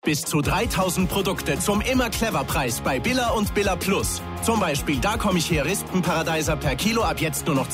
Bis zu 3000 Produkte zum Immer-Clever-Preis bei Billa und Billa Plus. Zum Beispiel Da komm ich her Rispenparadeiser per Kilo ab jetzt nur noch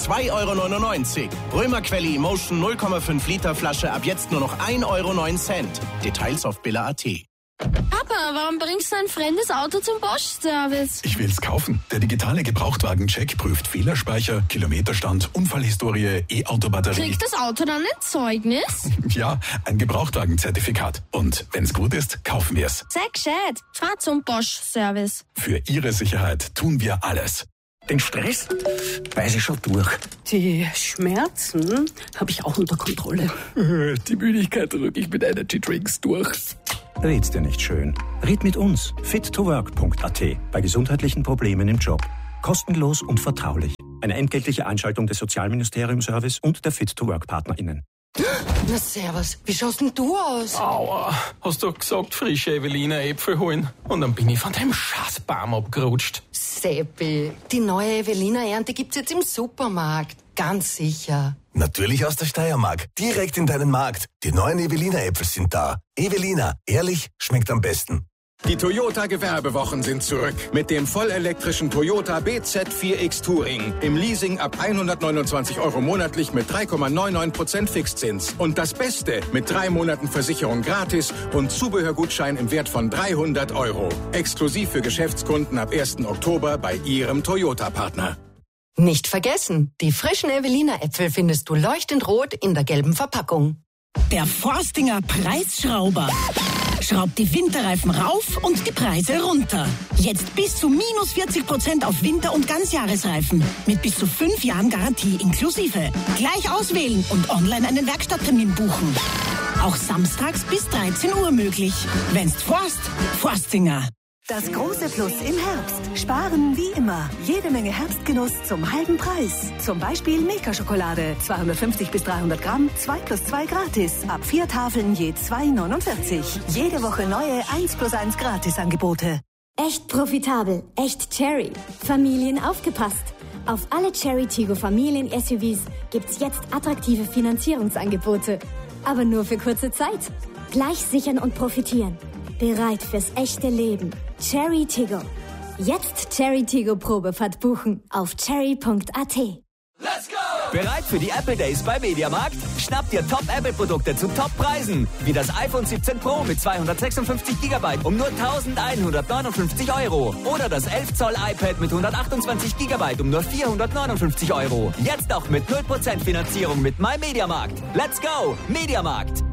2,99 €. Römerquelle Emotion 0,5 Liter Flasche ab jetzt nur noch 1,09 €. Details auf billa.at. Papa, warum bringst du ein fremdes Auto zum Bosch-Service? Ich will's kaufen. Der digitale Gebrauchtwagen-Check prüft Fehlerspeicher, Kilometerstand, Unfallhistorie, E-Auto-Batterie. Kriegt das Auto dann ein Zeugnis? Ja, ein Gebrauchtwagenzertifikat. Und wenn's gut ist, kaufen wir's. Sehr gescheit. Fahr zum Bosch-Service. Für Ihre Sicherheit tun wir alles. Den Stress weiß ich schon durch. Die Schmerzen habe ich auch unter Kontrolle. Die Müdigkeit drücke ich mit Energy-Drinks durch. Red's dir nicht schön. Red mit uns. fit2work.at. Bei gesundheitlichen Problemen im Job. Kostenlos und vertraulich. Eine entgeltliche Einschaltung des Sozialministerium-Service und der Fit2Work-PartnerInnen. Na servus, wie schaust denn du aus? Aua, hast doch gesagt, frische Evelina Äpfel holen. Und dann bin ich von dem Scheißbaum abgerutscht. Seppi, die neue Evelina-Ernte gibt's jetzt im Supermarkt. Ganz sicher. Natürlich aus der Steiermark. Direkt in deinen Markt. Die neuen Evelina-Äpfel sind da. Evelina, ehrlich, schmeckt am besten. Die Toyota-Gewerbewochen sind zurück. Mit dem vollelektrischen Toyota BZ4X Touring. Im Leasing ab 129 € monatlich mit 3,99% Fixzins. Und das Beste, mit 3 Monaten Versicherung gratis und Zubehörgutschein im Wert von 300 €. Exklusiv für Geschäftskunden ab 1. Oktober bei Ihrem Toyota-Partner. Nicht vergessen, die frischen Evelina-Äpfel findest du leuchtend rot in der gelben Verpackung. Der Forstinger Preisschrauber. Schraubt die Winterreifen rauf und die Preise runter. Jetzt bis zu minus 40% auf Winter- und Ganzjahresreifen. Mit bis zu 5 Jahren Garantie inklusive. Gleich auswählen und online einen Werkstatttermin buchen. Auch samstags bis 13 Uhr möglich. Wenn's Forstinger. Das große Plus im Herbst. Sparen wie immer. Jede Menge Herbstgenuss zum halben Preis. Zum Beispiel Milka-Schokolade. 250 bis 300 Gramm, 2 plus 2 gratis. Ab 4 Tafeln je 2,49. Jede Woche neue 1 plus 1 Gratis-Angebote. Echt profitabel. Echt Cherry. Familien aufgepasst. Auf alle Cherry Tiggo Familien-SUVs gibt's jetzt attraktive Finanzierungsangebote. Aber nur für kurze Zeit. Gleich sichern und profitieren. Bereit fürs echte Leben. Cherry Tiggo. Jetzt Cherry Tiggo Probefahrt buchen auf cherry.at. Let's go! Bereit für die Apple Days bei Mediamarkt? Schnapp dir Top-Apple-Produkte zu Top-Preisen. Wie das iPhone 17 Pro mit 256 GB um nur 1.159 €. Oder das 11 Zoll iPad mit 128 GB um nur 459 €. Jetzt auch mit 0% Finanzierung mit MyMediamarkt. Let's go! Mediamarkt!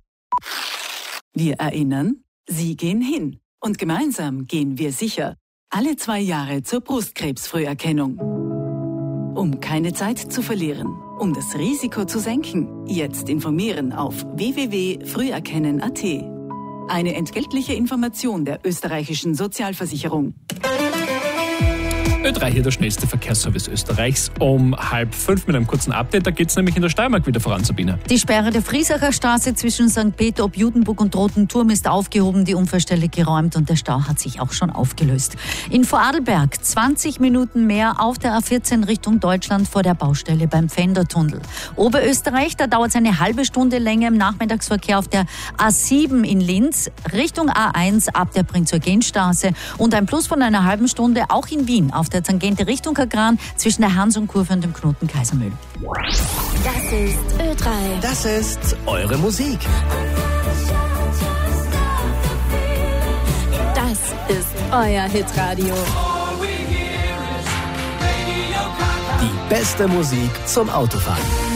Wir erinnern, Sie gehen hin. Und gemeinsam gehen wir sicher. Alle 2 Jahre zur Brustkrebsfrüherkennung. Um keine Zeit zu verlieren, um das Risiko zu senken, jetzt informieren auf www.früherkennen.at. Eine entgeltliche Information der österreichischen Sozialversicherung. Ö3 hier der schnellste Verkehrsservice Österreichs um 4:30 mit einem kurzen Update. Da geht es nämlich in der Steiermark wieder voran, Sabine. Die Sperre der Friesacher Straße zwischen St. Peter ob Judenburg und Roten Turm ist aufgehoben, die Unfallstelle geräumt und der Stau hat sich auch schon aufgelöst. In Vorarlberg 20 Minuten mehr auf der A14 Richtung Deutschland vor der Baustelle beim Pfändertunnel. Oberösterreich, da dauert es eine halbe Stunde länger im Nachmittagsverkehr auf der A7 in Linz Richtung A1 ab der Prinz-Eugen-Straße und ein Plus von einer halben Stunde auch in Wien auf der Tangente Richtung Kagran zwischen der Hans-und-Kurve und dem Knoten Kaisermühl. Das ist Ö3. Das ist eure Musik. Das ist euer Hitradio. Die beste Musik zum Autofahren.